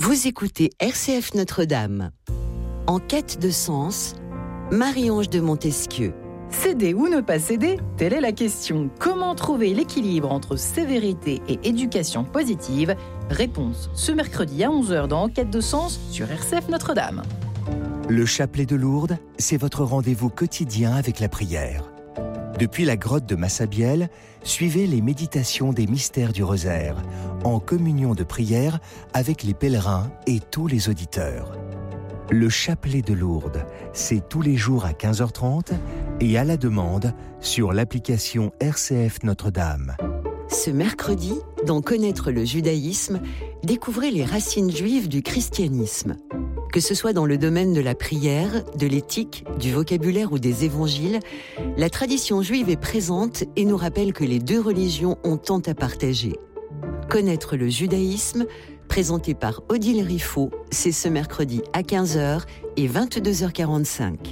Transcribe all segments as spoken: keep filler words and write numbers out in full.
Vous écoutez R C F Notre-Dame. En quête de sens, Marie-Ange de Montesquieu. Céder ou ne pas céder, telle est la question. Comment trouver l'équilibre entre sévérité et éducation positive? Réponse ce mercredi à onze heures dans En quête de sens sur R C F Notre-Dame. Le chapelet de Lourdes, c'est votre rendez-vous quotidien avec la prière. Depuis la grotte de Massabielle, suivez les méditations des mystères du rosaire, en communion de prière avec les pèlerins et tous les auditeurs. Le chapelet de Lourdes, c'est tous les jours à quinze heures trente et à la demande sur l'application R C F Notre-Dame. Ce mercredi, dans Connaître le judaïsme, découvrez les racines juives du christianisme. Que ce soit dans le domaine de la prière, de l'éthique, du vocabulaire ou des évangiles, la tradition juive est présente et nous rappelle que les deux religions ont tant à partager. Connaître le judaïsme, présenté par Odile Riffaut, c'est ce mercredi à quinze heures et vingt-deux heures quarante-cinq.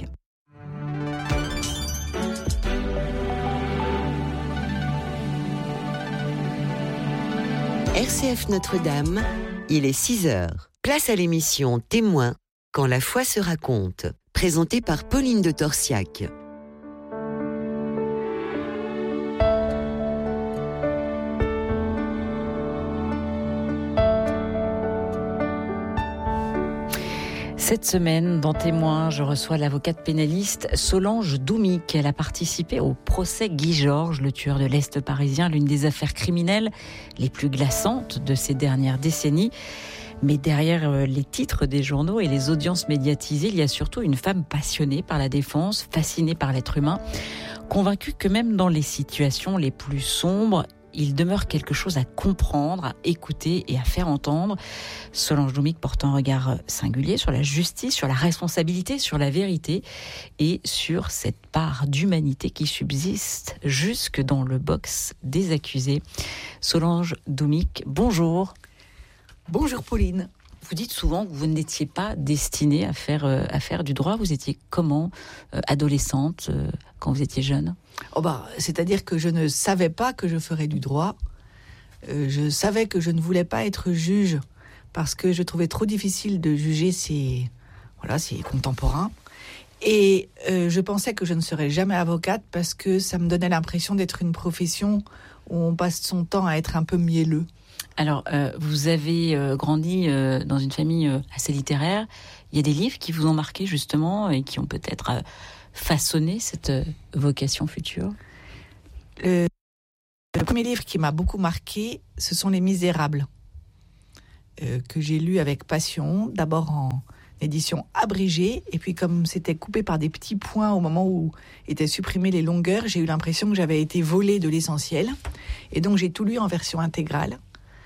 R C F Notre-Dame, il est six heures. Place à l'émission Témoin, quand la foi se raconte, présentée par Pauline de Torsiac. Cette semaine, dans Témoins, je reçois l'avocate pénaliste Solange Doumic. Elle a participé au procès Guy Georges, le tueur de l'Est parisien, l'une des affaires criminelles les plus glaçantes de ces dernières décennies. Mais derrière les titres des journaux et les audiences médiatisées, il y a surtout une femme passionnée par la défense, fascinée par l'être humain, convaincue que même dans les situations les plus sombres, il demeure quelque chose à comprendre, à écouter et à faire entendre. Solange Doumic porte un regard singulier sur la justice, sur la responsabilité, sur la vérité et sur cette part d'humanité qui subsiste jusque dans le box des accusés. Solange Doumic, bonjour. Bonjour Pauline. Vous dites souvent que vous n'étiez pas destinée à faire, euh, à faire du droit. Vous étiez comment, euh, adolescente, euh, quand vous étiez jeune ? Oh bah, c'est-à-dire que je ne savais pas que je ferais du droit. Euh, je savais que je ne voulais pas être juge parce que je trouvais trop difficile de juger ces, voilà, ces contemporains. Et euh, je pensais que je ne serais jamais avocate parce que ça me donnait l'impression d'être une profession où on passe son temps à être un peu mielleux. Alors, euh, vous avez euh, grandi euh, dans une famille euh, assez littéraire. Il y a des livres qui vous ont marqué justement et qui ont peut-être euh, façonné cette euh, vocation future. Le, le premier livre qui m'a beaucoup marqué, ce sont Les Misérables, euh, que j'ai lu avec passion, d'abord en édition abrégée, et puis comme c'était coupé par des petits points au moment où étaient supprimées les longueurs, j'ai eu l'impression que j'avais été volée de l'essentiel, et donc j'ai tout lu en version intégrale.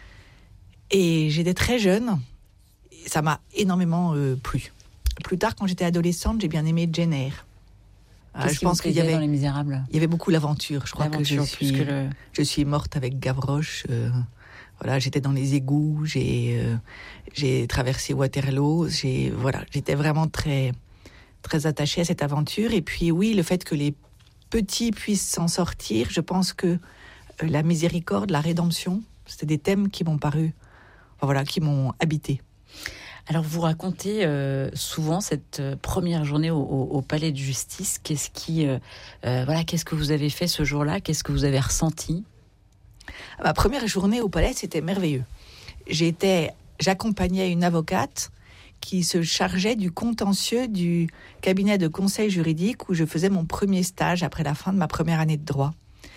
Et j'étais très jeune, ça m'a énormément euh, plu. Plus tard, quand j'étais adolescente, j'ai bien aimé Jane Eyre. Qu'est-ce ah, je pense qu'il y avait dans Les Misérables ? Il y avait beaucoup l'aventure. Je crois l'aventure, que je suis, que le... je suis morte avec Gavroche. Euh, voilà, j'étais dans les égouts, j'ai, euh, j'ai traversé Waterloo. J'ai, voilà, j'étais vraiment très, très attachée à cette aventure. Et puis oui, le fait que les petits puissent s'en sortir, je pense que euh, la miséricorde, la rédemption, c'était des thèmes qui m'ont paru. Voilà, qui m'ont habité. Alors, vous racontez euh, souvent cette euh, première journée au, au, au palais de justice. Qu'est-ce qui, euh, euh, voilà, qu'est-ce que vous avez fait ce jour-là ? Qu'est-ce que vous avez ressenti ? Ma première journée au palais, c'était merveilleux. J'étais, j'accompagnais une avocate qui se chargeait du contentieux du cabinet de conseil juridique où je faisais mon premier stage après la fin de ma première année de droit.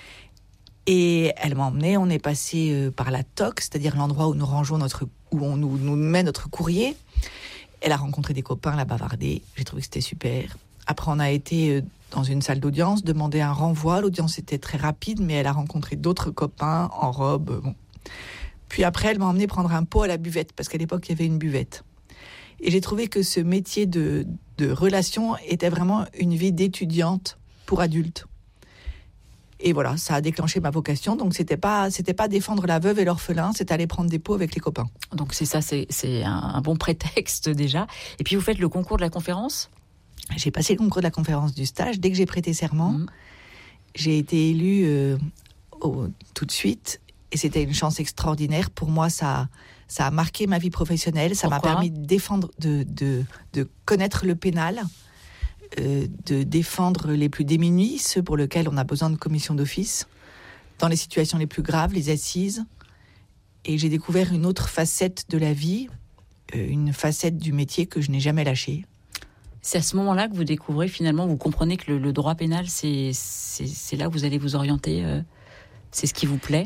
Et elle m'a emmenée, on est passé euh, par la T O C, c'est-à-dire l'endroit où nous rangeons notre, où on nous, nous met notre courrier. Elle a rencontré des copains, l'a bavardé. J'ai trouvé que c'était super. Après, on a été euh, dans une salle d'audience, demandé un renvoi. L'audience était très rapide, mais elle a rencontré d'autres copains en robe. Euh, bon. Puis après, elle m'a emmenée prendre un pot à la buvette, parce qu'à l'époque, il y avait une buvette. Et j'ai trouvé que ce métier de, de relation était vraiment une vie d'étudiante pour adultes. Et voilà, ça a déclenché ma vocation. Donc, c'était pas, c'était pas défendre la veuve et l'orphelin, c'était aller prendre des pots avec les copains. Donc, c'est ça, c'est, c'est un, un bon prétexte déjà. Et puis, vous faites le concours de la conférence ? J'ai passé le concours de la conférence du stage. Dès que j'ai prêté serment, mmh. j'ai été élue euh, au, tout de suite. Et c'était une chance extraordinaire. Pour moi, ça, ça a marqué ma vie professionnelle. Ça Pourquoi ? m'a permis de défendre, de, de, de connaître le pénal, euh, de défendre les plus démunis, ceux pour lesquels on a besoin de commission d'office, dans les situations les plus graves, les assises. Et j'ai découvert une autre facette de la vie, euh, une facette du métier que je n'ai jamais lâchée. C'est à ce moment-là que vous découvrez, finalement, vous comprenez que le, le droit pénal, c'est, c'est, c'est là où vous allez vous orienter, euh, c'est ce qui vous plaît ?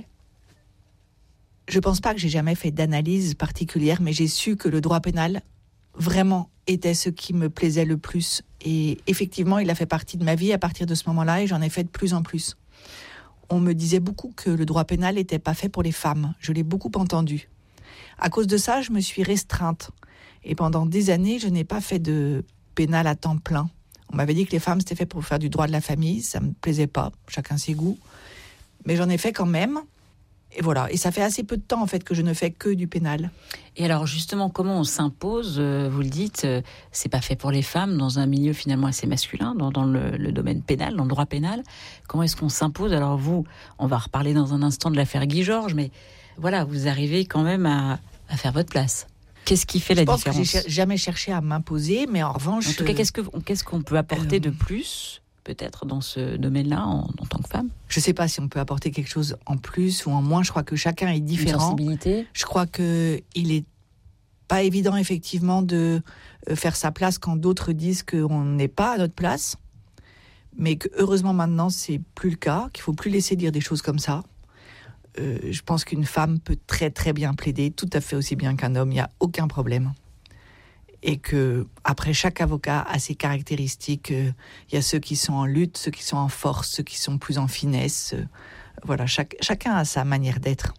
Je pense pas que j'ai jamais fait d'analyse particulière, mais j'ai su que le droit pénal, vraiment, était ce qui me plaisait le plus. Et effectivement, il a fait partie de ma vie à partir de ce moment-là, et j'en ai fait de plus en plus. On me disait beaucoup que le droit pénal n'était pas fait pour les femmes. Je l'ai beaucoup entendu. À cause de ça, je me suis restreinte. Et pendant des années, je n'ai pas fait de pénal à temps plein. On m'avait dit que les femmes, c'était fait pour faire du droit de la famille. Ça me plaisait pas. Chacun ses goûts. Mais j'en ai fait quand même. Et voilà. Et ça fait assez peu de temps, en fait, que je ne fais que du pénal. Et alors, justement, comment on s'impose, euh, vous le dites, euh, c'est pas fait pour les femmes, dans un milieu finalement assez masculin, dans, dans le, le domaine pénal, dans le droit pénal. Comment est-ce qu'on s'impose ? Alors vous, on va reparler dans un instant de l'affaire Guy Georges, mais voilà, vous arrivez quand même à, à faire votre place. Qu'est-ce qui fait je la pense différence ? que j'ai cher- jamais cherché à m'imposer, mais en revanche... En tout cas, qu'est-ce, que, qu'est-ce qu'on peut apporter euh, de plus, peut-être, dans ce domaine-là, en, en tant que femme ? Je ne sais pas si on peut apporter quelque chose en plus ou en moins. Je crois que chacun est différent. Une sensibilité ? Je crois qu'il n'est pas évident, effectivement, de faire sa place quand d'autres disent qu'on n'est pas à notre place. Mais que, heureusement, maintenant, c'est plus le cas, qu'il ne faut plus laisser dire des choses comme ça. Euh, je pense qu'une femme peut très, très bien plaider, tout à fait aussi bien qu'un homme. Il n'y a aucun problème. Et que, après, chaque avocat a ses caractéristiques. Il y a ceux qui sont en lutte, ceux qui sont en force, ceux qui sont plus en finesse. Voilà, chaque, chacun a sa manière d'être.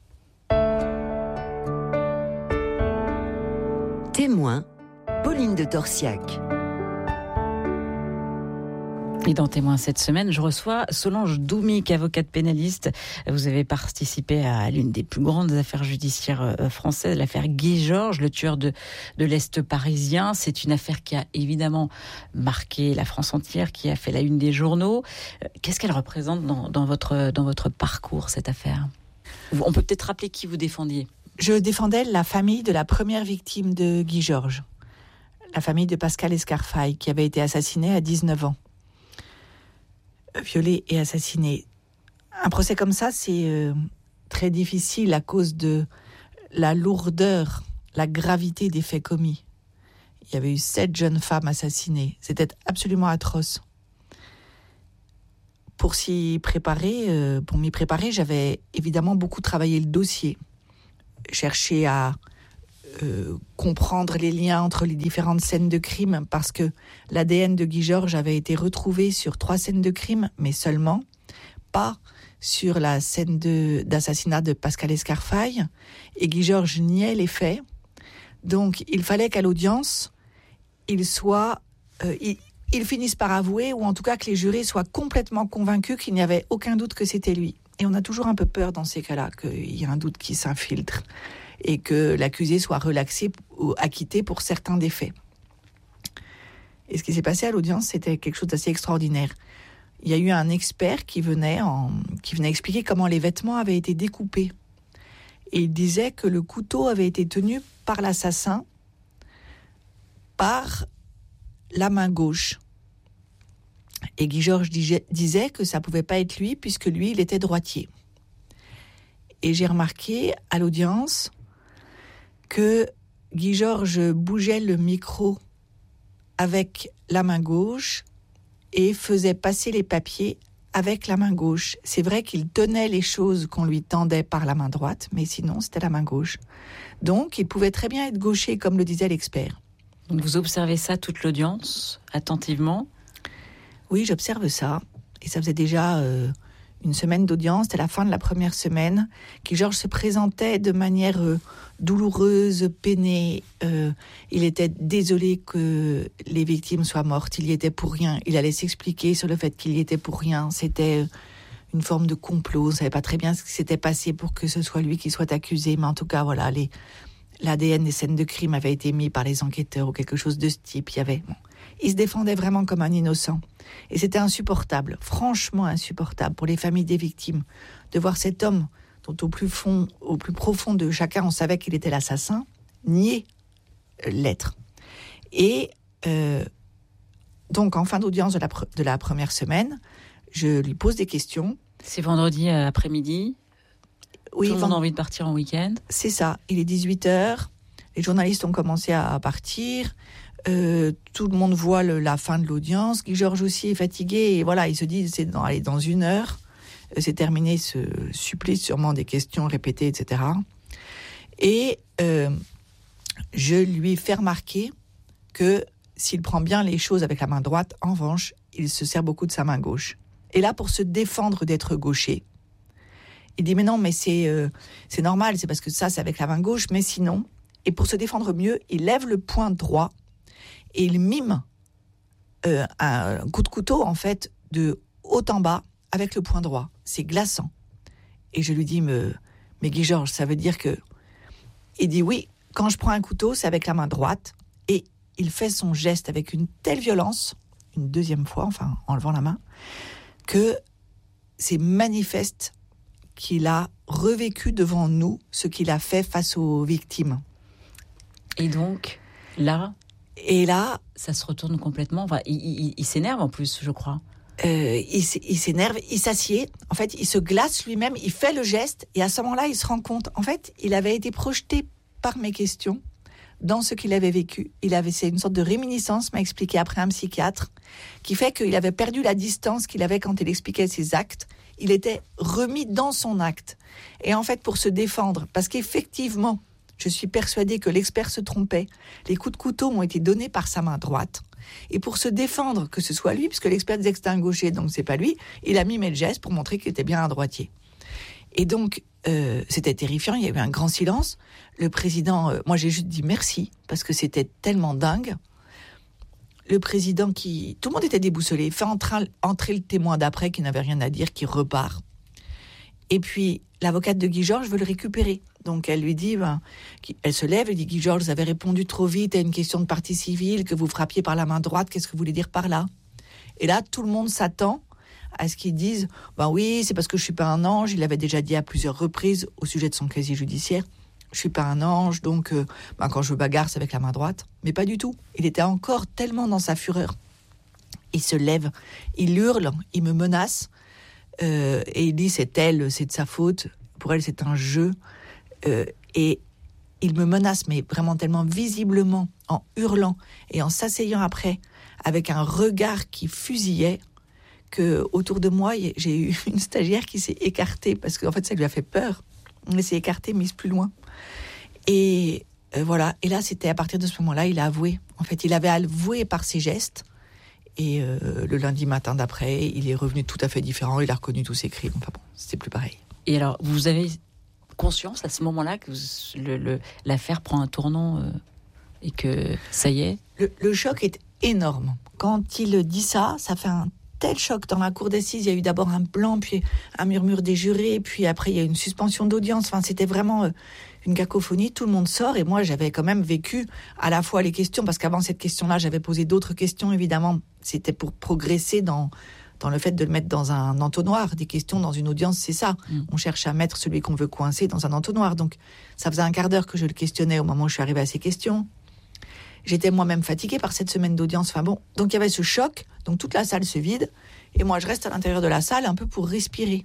Témoin, Pauline de Torsiac. Et dans Témoin cette semaine, je reçois Solange Doumic, avocate pénaliste. Vous avez participé à l'une des plus grandes affaires judiciaires françaises, l'affaire Guy Georges, le tueur de, de l'Est parisien. C'est une affaire qui a évidemment marqué la France entière, qui a fait la une des journaux. Qu'est-ce qu'elle représente dans, dans, votre, dans votre parcours, cette affaire ? On peut peut-être rappeler qui vous défendiez. Je défendais la famille de la première victime de Guy Georges, la famille de Pascal Escarfaille, qui avait été assassinée à dix-neuf ans. Violée et assassinée. Un procès comme ça, c'est euh, très difficile à cause de la lourdeur, la gravité des faits commis. Il y avait eu sept jeunes femmes assassinées. C'était absolument atroce. Pour s'y préparer, euh, pour m'y préparer, j'avais évidemment beaucoup travaillé le dossier, cherché à euh, comprendre les liens entre les différentes scènes de crime, parce que l'A D N de Guy Georges avait été retrouvé sur trois scènes de crime, mais seulement, pas sur la scène de, d'assassinat de Pascal Escarfaille, et Guy Georges niait les faits. Donc il fallait qu'à l'audience, il soit, euh, il, il finisse par avouer, ou en tout cas que les jurés soient complètement convaincus qu'il n'y avait aucun doute que c'était lui. Et on a toujours un peu peur dans ces cas-là, qu'il y ait un doute qui s'infiltre, et que l'accusé soit relaxé ou acquitté pour certains des faits. Et ce qui s'est passé à l'audience, c'était quelque chose d'assez extraordinaire. Il y a eu un expert qui venait, en, qui venait expliquer comment les vêtements avaient été découpés. Et il disait que le couteau avait été tenu par l'assassin par la main gauche. Et Guy Georges disait que ça ne pouvait pas être lui, puisque lui, il était droitier. Et j'ai remarqué à l'audience que Guy Georges bougeait le micro avec la main gauche et faisait passer les papiers avec la main gauche. C'est vrai qu'il tenait les choses qu'on lui tendait par la main droite, mais sinon, c'était la main gauche. Donc, il pouvait très bien être gaucher, comme le disait l'expert. Donc, vous observez ça toute l'audience, attentivement ? Oui, j'observe ça. Et ça faisait déjà euh, une semaine d'audience. C'était la fin de la première semaine. Guy Georges se présentait de manière euh, douloureuse, peinée. Euh, il était désolé que les victimes soient mortes. Il y était pour rien. Il allait s'expliquer sur le fait qu'il y était pour rien. C'était une forme de complot. On ne savait pas très bien ce qui s'était passé pour que ce soit lui qui soit accusé. Mais en tout cas, voilà, les, l'A D N des scènes de crime avait été mis par les enquêteurs ou quelque chose de ce type. Il y avait... Bon. Il se défendait vraiment comme un innocent. Et c'était insupportable, franchement insupportable pour les familles des victimes, de voir cet homme dont au plus fond, au plus profond de chacun, on savait qu'il était l'assassin, niait l'être. Et euh, donc, en fin d'audience de la, pre- de la première semaine, je lui pose des questions. C'est vendredi après-midi. Oui, Tout le monde vend- a envie de partir en week-end. C'est ça. Il est dix-huit heures. Les journalistes ont commencé à partir. Euh, tout le monde voit le, la fin de l'audience. Guy Georges aussi est fatigué. Et voilà, il se dit, c'est dans, allez, dans une heure, euh, c'est terminé ce supplice, sûrement des questions répétées, et cetera. Et euh, je lui fais remarquer que s'il prend bien les choses avec la main droite, en revanche, il se sert beaucoup de sa main gauche. Et là, pour se défendre d'être gaucher, il dit, mais non, mais c'est, euh, c'est normal, c'est parce que ça, c'est avec la main gauche, mais sinon... Et pour se défendre mieux, il lève le poing droit et il mime euh, un coup de couteau, en fait, de haut en bas avec le poing droit. C'est glaçant. Et je lui dis, mais, mais Guy Georges, ça veut dire que... Il dit, oui, quand je prends un couteau, c'est avec la main droite. Et il fait son geste avec une telle violence, une deuxième fois, enfin, en levant la main, que c'est manifeste qu'il a revécu devant nous ce qu'il a fait face aux victimes. Et donc, là, et là, ça se retourne complètement. Enfin, il, il, il s'énerve en plus, je crois. Euh, il, il s'énerve, il s'assied. En fait, il se glace lui-même. Il fait le geste, et à ce moment-là, il se rend compte. En fait, il avait été projeté par mes questions dans ce qu'il avait vécu. Il avait, c'est une sorte de réminiscence, m'a expliqué après un psychiatre, qui fait qu'il avait perdu la distance qu'il avait quand il expliquait ses actes. Il était remis dans son acte. Et en fait, pour se défendre, parce qu'effectivement, je suis persuadée que l'expert se trompait. Les coups de couteau ont été donnés par sa main droite. Et pour se défendre, que ce soit lui, puisque l'expert disait que c'était un gaucher, donc c'est pas lui, il a mimé le geste pour montrer qu'il était bien un droitier. Et donc, euh, c'était terrifiant, il y avait un grand silence. Le président, euh, moi j'ai juste dit merci, parce que c'était tellement dingue. Le président qui... Tout le monde était déboussolé, fait entrer, entrer le témoin d'après qui n'avait rien à dire, qui repart. Et puis, l'avocate de Guy Georges veut le récupérer. Donc, elle lui dit, ben, elle se lève et dit, Guy Georges, vous avez répondu trop vite à une question de partie civile, que vous frappiez par la main droite, qu'est-ce que vous voulez dire par là ? Et là, tout le monde s'attend à ce qu'ils disent, ben oui, c'est parce que je suis pas un ange, il l'avait déjà dit à plusieurs reprises au sujet de son casier judiciaire, je suis pas un ange, donc euh, ben, quand je bagarre, c'est avec la main droite. Mais pas du tout. Il était encore tellement dans sa fureur. Il se lève, il hurle, il me menace, euh, et il dit, c'est elle, c'est de sa faute, pour elle, c'est un jeu. Euh, et il me menace, mais vraiment tellement visiblement, en hurlant et en s'asseyant après, avec un regard qui fusillait, que autour de moi, j'ai eu une stagiaire qui s'est écartée, parce qu'en fait, ça lui a fait peur. Elle s'est écartée, mise plus loin. Et euh, voilà. Et là, c'était à partir de ce moment-là, il a avoué. En fait, il avait avoué par ses gestes. Et euh, le lundi matin d'après, il est revenu tout à fait différent. Il a reconnu tous ses crimes. Enfin bon, c'était plus pareil. Et alors, vous avez conscience à ce moment-là que vous, le, le, l'affaire prend un tournant euh, et que ça y est ? le, le choc est énorme. Quand il dit ça, ça fait un tel choc. Dans la cour d'assises, il y a eu d'abord un blanc, puis un murmure des jurés, puis après il y a eu une suspension d'audience. Enfin, c'était vraiment euh, une cacophonie. Tout le monde sort, et moi j'avais quand même vécu à la fois les questions, parce qu'avant cette question-là, j'avais posé d'autres questions, évidemment. C'était pour progresser dans, dans le fait de le mettre dans un entonnoir. Des questions dans une audience, c'est ça. Mm. On cherche à mettre celui qu'on veut coincer dans un entonnoir. Donc ça faisait un quart d'heure que je le questionnais au moment où je suis arrivée à ces questions. J'étais moi-même fatiguée par cette semaine d'audience. Enfin bon, donc il y avait ce choc. Donc toute la salle se vide. Et moi, je reste à l'intérieur de la salle un peu pour respirer.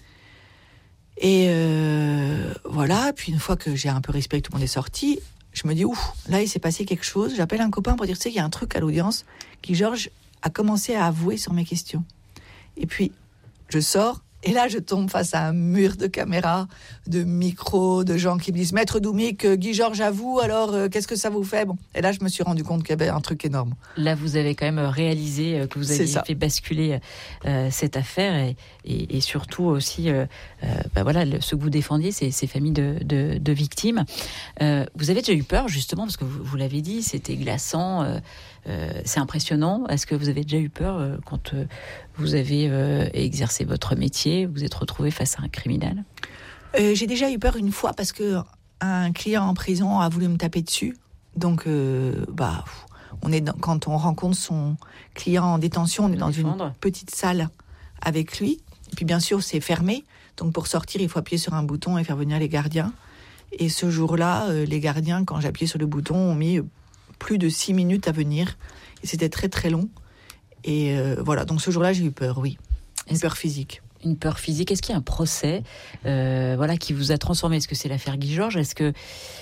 Et euh, voilà. Puis une fois que j'ai un peu respiré, que tout le monde est sorti, je me dis, ouf, là, il s'est passé quelque chose. J'appelle un copain pour dire, tu sais, il y a un truc à l'audience. Guy Georges a commencé à avouer sur mes questions. Et puis, je sors. Et là, je tombe face à un mur de caméras, de micros, de gens qui me disent « Maître Doumic, Guy Georges avoue, alors euh, qu'est-ce que ça vous fait ?» Bon. Et là, je me suis rendu compte qu'il y avait un truc énorme. Là, vous avez quand même réalisé euh, que vous aviez fait basculer euh, cette affaire et, et, et surtout aussi, euh, euh, bah voilà, le, ce que vous défendiez, c'est ces familles de, de, de victimes. Euh, vous avez déjà eu peur, justement, parce que vous, vous l'avez dit, c'était glaçant, euh, euh, c'est impressionnant. Est-ce que vous avez déjà eu peur euh, quand euh, vous avez euh, exercé votre métier, vous êtes retrouvé face à un criminel ? euh, J'ai déjà eu peur une fois parce que un client en prison a voulu me taper dessus. Donc, euh, bah, on est dans, quand on rencontre son client en détention, on est dans une petite salle avec lui. Et puis, bien sûr, c'est fermé. Donc pour sortir, il faut appuyer sur un bouton et faire venir les gardiens. Et ce jour-là, euh, les gardiens, quand j'ai appuyé sur le bouton, ont mis plus de six minutes à venir. Et c'était très très long. Et euh, voilà, donc ce jour-là, j'ai eu peur, oui. Une Est-ce... peur physique. Une peur physique. Est-ce qu'il y a un procès euh, voilà, qui vous a transformé ? Est-ce que c'est l'affaire Guy Georges ? Est-ce que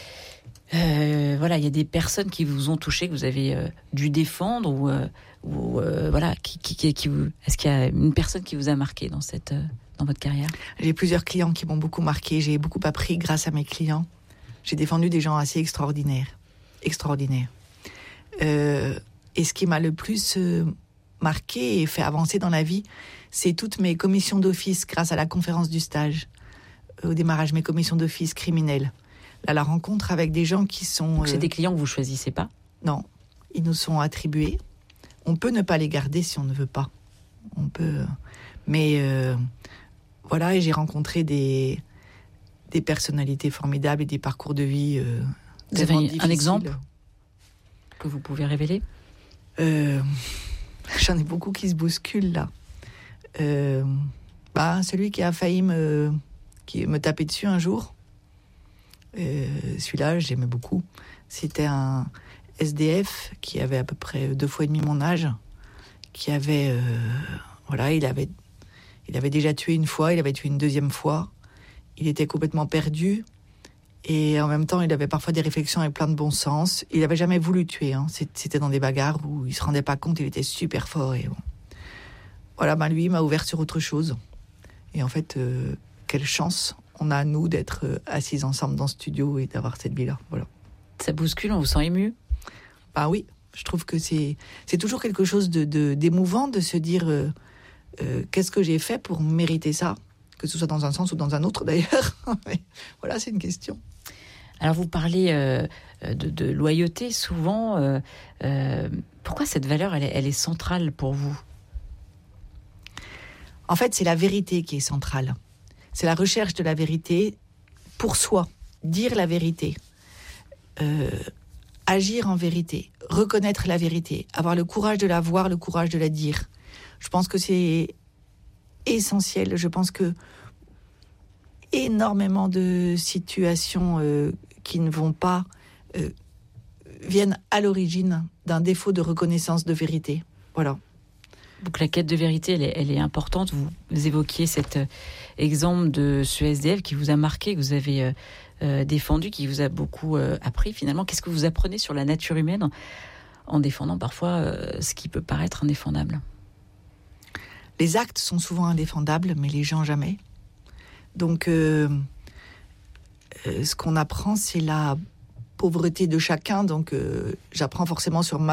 euh, voilà, il y a des personnes qui vous ont touché, que vous avez euh, dû défendre ou, euh, ou euh, voilà, qui, qui, qui, qui vous... Est-ce qu'il y a une personne qui vous a marqué dans cette euh, dans votre carrière ? J'ai plusieurs clients qui m'ont beaucoup marqué. J'ai beaucoup appris grâce à mes clients. J'ai défendu des gens assez extraordinaires, extraordinaires. Euh, et ce qui m'a le plus euh, marqué et fait avancer dans la vie, c'est toutes mes commissions d'office grâce à la conférence du stage. Euh, au démarrage, mes commissions d'office criminelles. Là, la rencontre avec des gens qui sont... Donc c'est euh, des clients que vous choisissez pas ? Non, ils nous sont attribués. On peut ne pas les garder si on ne veut pas. On peut... Mais euh, voilà, et j'ai rencontré des, des personnalités formidables et des parcours de vie euh, Vous avez tellement un difficiles. exemple que vous pouvez révéler ? euh, J'en ai beaucoup qui se bousculent, là. Euh, bah, celui qui a failli me, qui me taper dessus un jour, euh, celui-là, j'aimais beaucoup. C'était un S D F qui avait à peu près deux fois et demi mon âge, qui avait... Euh, voilà, il avait... Il avait déjà tué une fois, il avait tué une deuxième fois. Il était complètement perdu. Et en même temps, il avait parfois des réflexions avec plein de bon sens. Il n'avait jamais voulu tuer. Hein. C'était dans des bagarres où il ne se rendait pas compte, il était super fort. Et bon. Voilà, ben lui, il m'a ouvert sur autre chose. Et en fait, euh, quelle chance on a, nous, d'être euh, assis ensemble dans ce studio et d'avoir cette vie-là. Voilà. Ça bouscule, on vous sent ému ? Ben oui, je trouve que c'est, c'est toujours quelque chose de, de, d'émouvant de se dire... Euh, Euh, qu'est-ce que j'ai fait pour mériter ça ? Que ce soit dans un sens ou dans un autre, d'ailleurs. Voilà, c'est une question. Alors, vous parlez euh, de, de loyauté, souvent. Euh, euh, pourquoi cette valeur, elle est, elle est centrale pour vous ? En fait, c'est la vérité qui est centrale. C'est la recherche de la vérité pour soi. Dire la vérité. Euh, agir en vérité. Reconnaître la vérité. Avoir le courage de la voir, le courage de la dire. Je pense que c'est essentiel. Je pense que énormément de situations euh, qui ne vont pas euh, viennent à l'origine d'un défaut de reconnaissance de vérité. Voilà. Donc la quête de vérité, elle est, elle est importante. Vous, vous évoquiez cet euh, exemple de ce S D F qui vous a marqué, que vous avez euh, euh, défendu, qui vous a beaucoup euh, appris finalement. Qu'est-ce que vous apprenez sur la nature humaine en, en défendant parfois euh, ce qui peut paraître indéfendable ? Les actes sont souvent indéfendables, mais les gens jamais. Donc, euh, euh, ce qu'on apprend, c'est la pauvreté de chacun. Donc, euh, j'apprends forcément sur ma